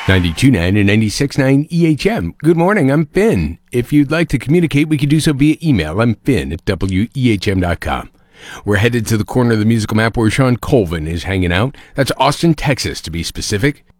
92.9 and 96.9 EHM. Good morning, I'm Finn. If you'd like to communicate, we can do so via email. I'm Finn at WEHM.com. We're headed to the corner of the musical map where Sean Colvin is hanging out. That's Austin, Texas, to be specific.